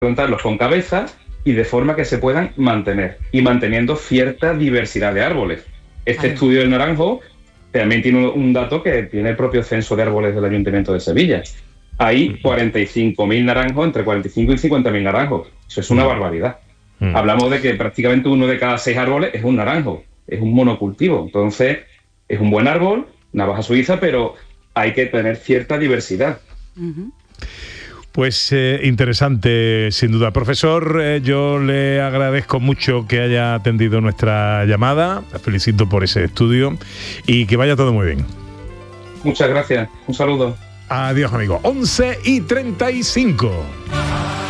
plantarlos con cabeza y de forma que se puedan mantener, y manteniendo cierta diversidad de árboles. Este estudio del naranjo también tiene un dato que tiene el propio censo de árboles del Ayuntamiento de Sevilla. Hay 45.000 naranjos, entre 45 y 50.000 naranjos. Eso es una barbaridad. Hablamos de que prácticamente 1 de cada 6 árboles es un naranjo, es un monocultivo. Entonces, es un buen árbol, navaja suiza, pero hay que tener cierta diversidad. Pues interesante, sin duda. Profesor, yo le agradezco mucho que haya atendido nuestra llamada. La felicito por ese estudio y que vaya todo muy bien. Muchas gracias. Un saludo. Adiós, amigo. 11:35.